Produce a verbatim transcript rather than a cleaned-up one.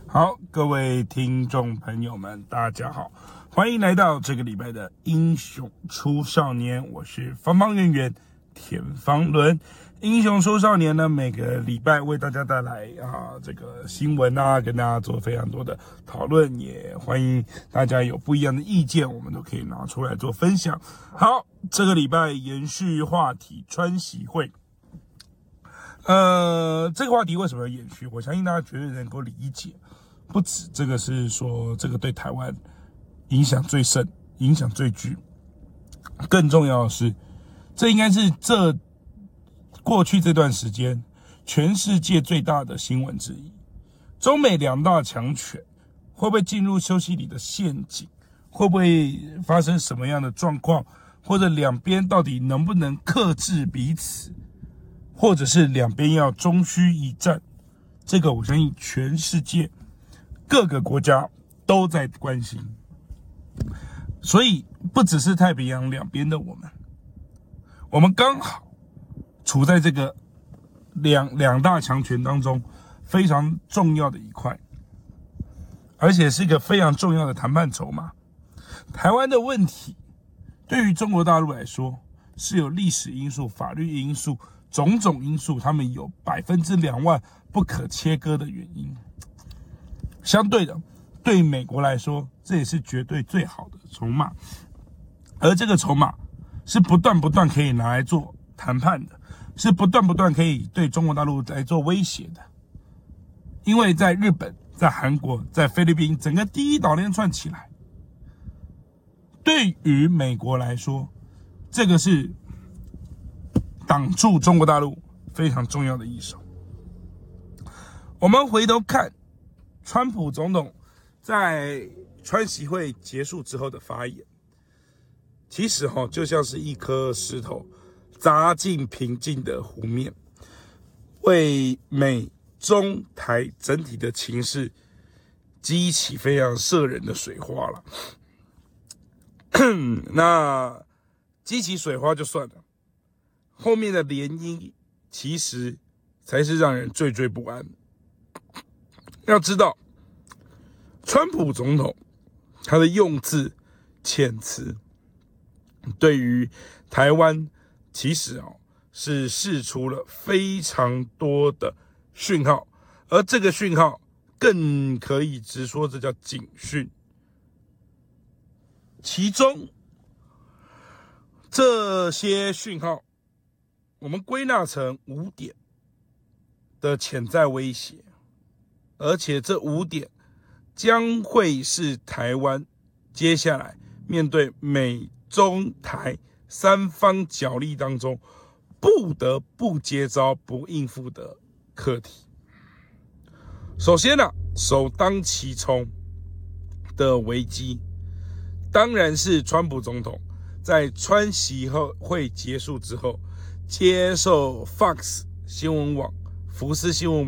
好，各位听众朋友们，大家好，欢迎来到这个礼拜的英雄出少年，我是方方圆圆田方伦。英雄出少年呢，每个礼拜为大家带来啊这个新闻啊，跟大家做非常多的讨论，也欢迎大家有不一样的意见，我们都可以拿出来做分享。好，这个礼拜延续话题，川习会。呃，这个话题为什么要延续？我相信大家绝对能够理解。不止这个是说，这个对台湾影响最深、影响最巨。更重要的是，这应该是这过去这段时间全世界最大的新闻之一。中美两大强权会不会进入休息里的陷阱？会不会发生什么样的状况？或者两边到底能不能克制彼此？或者是两边要终须一战？这个我相信全世界各个国家都在关心，所以不只是太平洋两边的我们，我们刚好处在这个两两大强权当中非常重要的一块，而且是一个非常重要的谈判筹码。台湾的问题对于中国大陆来说是有历史因素、法律因素、种种因素，他们有百分之两万不可切割的原因。相对的，对美国来说，这也是绝对最好的筹码，而这个筹码是不断不断可以拿来做谈判的，是不断不断可以对中国大陆来做威胁的。因为在日本、在韩国、在菲律宾，整个第一岛链串起来，对于美国来说，这个是挡住中国大陆非常重要的一手。我们回头看川普总统在川习会结束之后的发言，其实齁就像是一颗石头砸进平静的湖面，为美中台整体的情势激起非常摄人的水花了。那激起水花就算了，后面的涟漪其实才是让人惴惴不安。要知道，川普总统他的用字遣词，对于台湾其实哦是释出了非常多的讯号，而这个讯号更可以直说这叫警讯。其中这些讯号，我们归纳成五点的潜在威胁。而且这五点将会是台湾接下来面对美中台三方角力当中不得不接招不应付的课题。首先呢、啊，首当其冲的危机，当然是川普总统在川习会结束之后，接受 Fox 新闻网、福斯新闻网